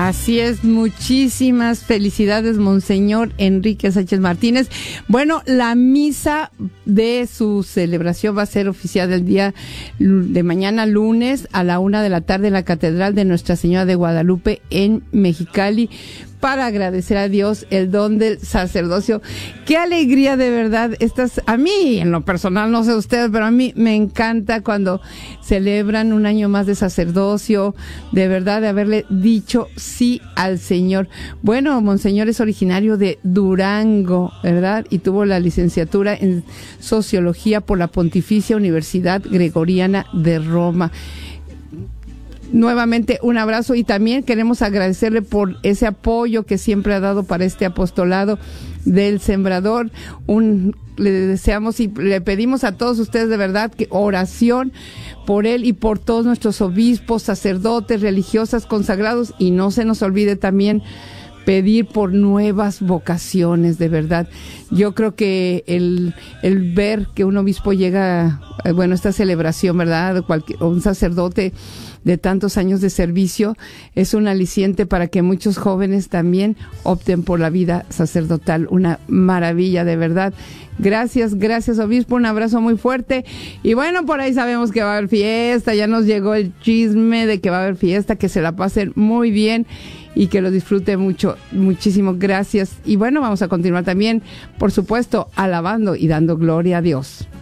Así es, muchísimas felicidades, Monseñor Enrique Sánchez Martínez. Bueno, la misa de su celebración va a ser oficial el día de mañana, lunes, a la 1:00 p.m. en la Catedral de Nuestra Señora de Guadalupe en Mexicali, para agradecer a Dios el don del sacerdocio. Qué alegría, de verdad. A mí, en lo personal, no sé ustedes, pero a mí me encanta cuando celebran un año más de sacerdocio, de verdad, de haberle dicho sí al Señor. Bueno, Monseñor es originario de Durango, ¿verdad? Y tuvo la licenciatura en Sociología por la Pontificia Universidad Gregoriana de Roma. Nuevamente un abrazo, y también queremos agradecerle por ese apoyo que siempre ha dado para este apostolado del Sembrador. Le deseamos y le pedimos a todos ustedes de verdad que oración por él y por todos nuestros obispos, sacerdotes, religiosas, consagrados, y no se nos olvide también pedir por nuevas vocaciones, de verdad. Yo creo que el ver que un obispo llega, esta celebración, ¿verdad? Un sacerdote de tantos años de servicio es un aliciente para que muchos jóvenes también opten por la vida sacerdotal. Una maravilla, de verdad. Gracias, obispo, un abrazo muy fuerte. Y bueno, por ahí sabemos que va a haber fiesta, ya nos llegó el chisme de que va a haber fiesta, que se la pasen muy bien y que lo disfrute muchísimo. Gracias. Y bueno, vamos a continuar también, por supuesto, alabando y dando gloria a Dios.